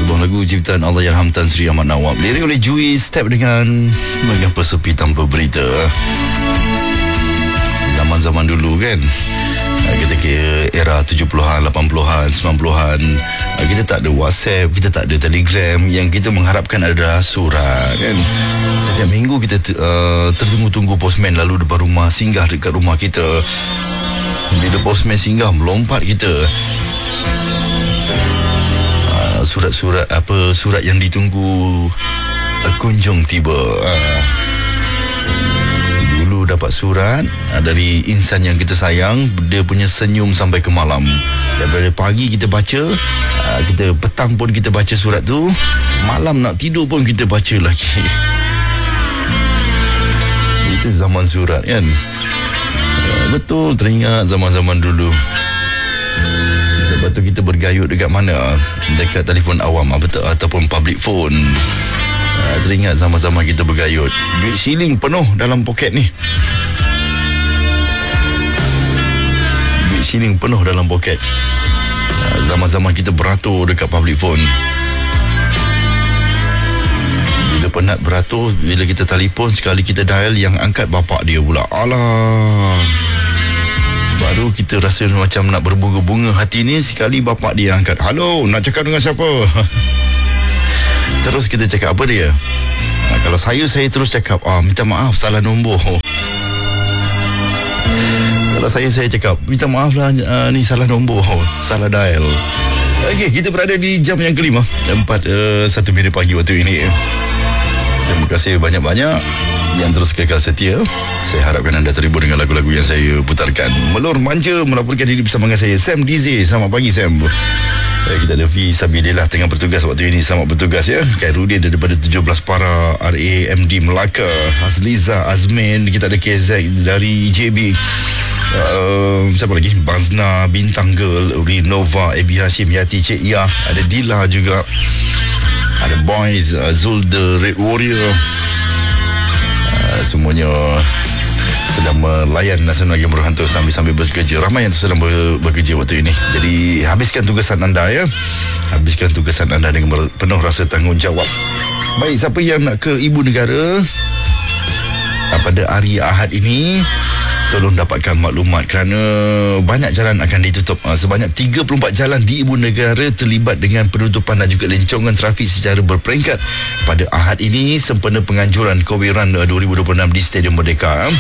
Sebuah lagu ciptaan Allahyarham Tan Sri Ahmad Nawab, lirik oleh Jui, step dengan Mengapa Sepi Tanpa Berita. Zaman-zaman dulu kan, kita kira era 70-an, 80-an, 90-an, kita tak ada WhatsApp, kita tak ada Telegram. Yang kita mengharapkan adalah surat kan. Setiap minggu kita tertunggu-tunggu postman lalu depan rumah, singgah dekat rumah kita. Bila postman singgah, melompat kita. Surat-surat surat yang ditunggu kunjung tiba. Dulu dapat surat dari insan yang kita sayang, dia punya senyum sampai ke malam. Daripada pagi kita baca, kita petang pun kita baca surat tu, malam nak tidur pun kita baca lagi. Itu zaman surat kan. Betul, teringat zaman-zaman dulu. Lepas tu kita bergayut dekat mana? Dekat telefon awam ataupun public phone. Teringat zaman-zaman kita bergayut. Duit shilling penuh dalam poket ni. Duit shilling penuh dalam poket. Zaman-zaman kita beratur dekat public phone. Bila penat beratur, bila kita telefon, sekali kita dial, yang angkat bapak dia pula. Alah, baru kita rasa macam nak berbunga-bunga hati ni. Sekali bapak dia angkat. Halo, nak cakap dengan siapa? Terus kita cakap apa dia? Kalau saya terus cakap, minta maaf, salah nombor. Kalau saya cakap, minta maaf lah, ni salah nombor, salah dial. Okey, kita berada di jam yang kelima, 1 minit pagi waktu ini. Terima kasih banyak-banyak yang terus kekal setia. Saya harapkan anda terhibur dengan lagu-lagu yang saya putarkan. Melur Manja melaporkan diri bersama dengan saya, Sam DZ. Selamat pagi, Sam. Kita ada Fi Sabilillah tengah bertugas waktu ini. Selamat bertugas ya. Khairudin daripada 17 Para, RAMD Melaka, Hazliza Azmin. Kita ada KZ dari JB. Siapa lagi? Bazna, Bintang Girl, Rinova, Ebi Hashim, Yati, Cik Iyah. Ada Dila juga. Ada Boys, Zul the Red Warrior. Semuanya sedang melayan Nasional Game Berhantu sambil bekerja. Ramai yang sedang bekerja waktu ini. Jadi habiskan tugasan anda ya. Habiskan tugasan anda dengan penuh rasa tanggungjawab. Baik, siapa yang nak ke Ibu Negara pada hari Ahad ini, tolong dapatkan maklumat kerana banyak jalan akan ditutup. Sebanyak 34 jalan di Ibu Negara terlibat dengan penutupan dan juga lencongan trafik secara berperingkat pada Ahad ini sempena penganjuran Kobe Run 2026 di Stadium Merdeka.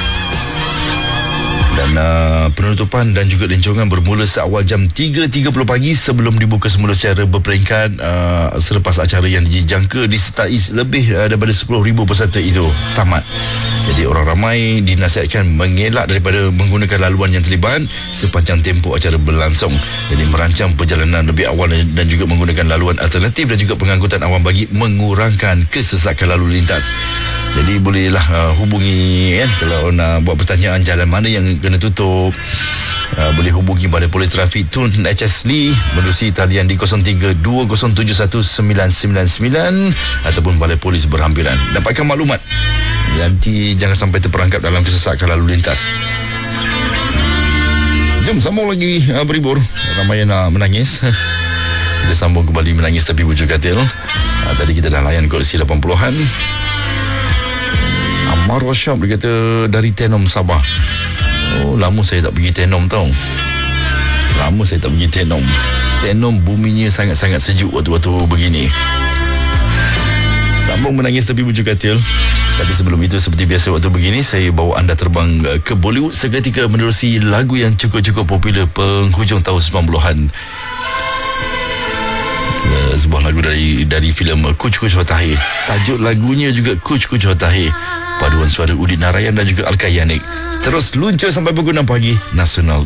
Dan penutupan dan juga lencongan bermula seawal jam 3.30 pagi sebelum dibuka semula secara berperingkat. Selepas acara yang dijangka disertai lebih daripada 10,000 peserta itu tamat. Jadi orang ramai dinasihatkan mengelak daripada menggunakan laluan yang terlibat sepanjang tempoh acara berlangsung. Jadi merancang perjalanan lebih awal dan juga menggunakan laluan alternatif dan juga pengangkutan awam bagi mengurangkan kesesakan lalu lintas. Jadi bolehlah hubungi kan, kalau nak buat pertanyaan jalan mana yang kena tutup. Boleh hubungi Balai Polis Trafik Tun HS Lee menerusi talian di 0320719999 ataupun Balai Polis berhampiran. Dapatkan maklumat. Nanti jangan sampai terperangkap dalam kesesakan lalu lintas. Jom sambung lagi berhibur. Ramai yang nak menangis. Kita sambung kembali menangis tapi bujuk katil. Tadi kita dah layan koleksi 80-an. Ammar Rashab dia kata dari Tenom Sabah. Oh, lama saya tak pergi Tenom tau. Lama saya tak pergi Tenom. Tenom buminya sangat-sangat sejuk waktu-waktu begini. Sambung menangis tapi bujuk katil. Tapi sebelum itu, seperti biasa waktu begini, saya bawa anda terbang ke Bollywood seketika menerusi lagu yang cukup-cukup popular penghujung tahun 90-an. Sebuah lagu dari filem Kuch Kuch Hota Hai. Tajuk lagunya juga Kuch Kuch Hota Hai. Paduan suara Udit Narayan dan juga Alka Yanik. Terus luncur sampai pukul 6 pagi. Nasional